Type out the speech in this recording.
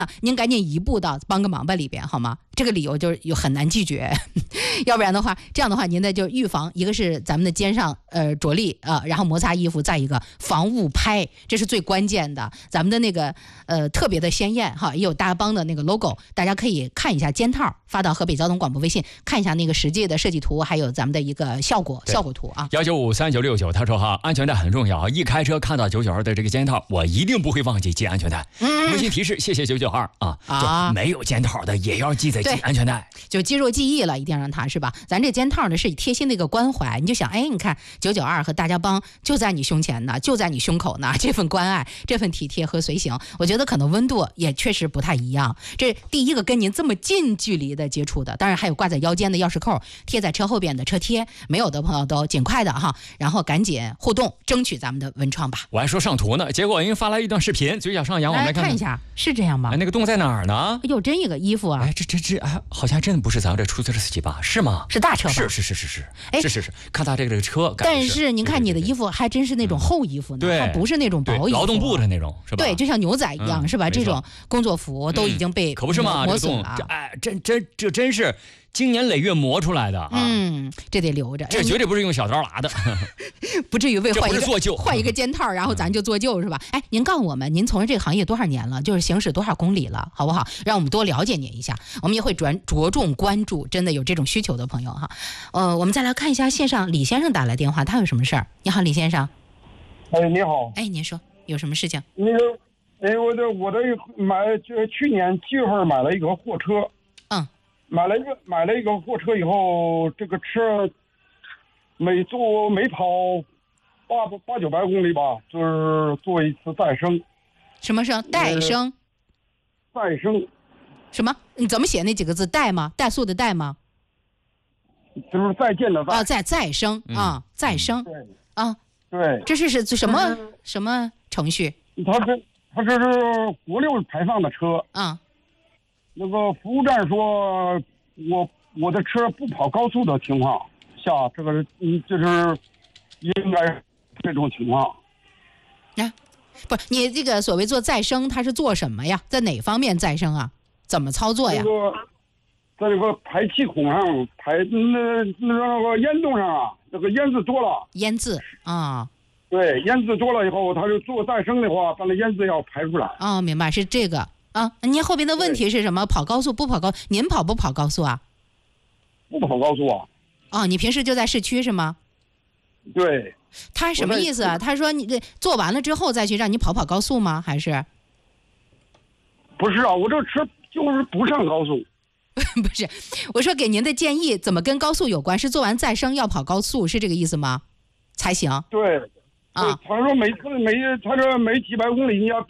您赶紧移步到帮个忙吧里边好吗？这个理由就是很难拒绝，要不然的话，这样的话您的就预防，一个是咱们的肩上着力然后摩擦衣服，再一个防误拍，这是最关键的。咱们的那个特别的鲜艳哈，也有大邦的那个 logo， 大家可以看一下肩套，发到河北交通广播微信，看一下那个实际的设计图，还有咱们的一个效果图啊。 1953969，他说哈，安全带很重要，一开车看到992的这个肩套，我一定不会忘记系安全带。温馨提示，谢谢992就没有肩套的也要记得系安全带， 就肌肉记忆了，一定要让他是吧？咱这肩套呢是以贴心的一个关怀，你就想，哎，你看992和大家帮就在你胸前呢，就在你胸口呢，这份关爱，这份体贴和随行，我觉得可能温度也确实不太一样。这第一个跟您这么近距离的接触的，当然还有挂在腰间的钥匙扣，贴在车后边的车贴，没有的朋友都尽快的哈，然后赶紧互动，争取咱们的文创吧。 我还说上图呢，结果人发来一段视频，嘴角上扬，我们来看一下，是这样吗？ 那个洞在哪儿呢？ 哎呦，真一个衣服啊！ 哎，这好像真的不是咱们这出租车司机吧？是吗？ 是大车吧？ 是。哎，是，看他这个车， 但是您看你的衣服还真是那种厚衣服呢，它不是那种薄衣服， 劳动部的那种，是吧？ 对，就像牛仔一样，是吧？这种工作服都已经被可不是嘛， 磨损了。 哎，这真是经年累月磨出来的啊！ 这得留着， 这绝对不是用小刀拉的， 不至于为换一个肩套，然后咱就做旧是吧？哎，您告诉我们，您从事这个行业多少年了？就是行驶多少公里了，好不好？让我们多了解您一下，我们也会着重关注真的有这种需求的朋友哈。我们再来看一下线上李先生打来电话，他有什么事儿？你好，李先生。 哎，你好。 哎，您说有什么事情？ 我去年7月份买了一个货车。买了一个货车以后，这个车每跑800-900公里吧，就是做一次再生。 什么声？再生？ 再生。 什么？你怎么写那几个字？怠吗？怠速的怠吗？ 就是再见的再。 啊，再生啊，再生。 对。 啊。 对。 这是什么程序？ 它这是国六排放的车。那个服务站说，我的车不跑高速的情况下，这个就是应该这种情况。 不是你这个所谓做再生，它是做什么呀？在哪方面再生啊？怎么操作呀？ 在这个排气孔上那个烟洞上啊，这个烟字多了。 烟字啊。 对，烟字多了以后，它就做再生的话，它的烟字要排出来。 哦，明白，是这个。您后边的问题是什么？跑高速不跑高？您跑不跑高速啊？ 不跑高速啊。 你平时就在市区是吗？ 对。 他什么意思啊？他说你这做完了之后再去让你跑高速吗？还是？ 不是啊，我这车就是不上高速。 不是，我说给您的建议怎么跟高速有关？是做完再生要跑高速，是这个意思吗？才行。 对。他说他说每几百公里你要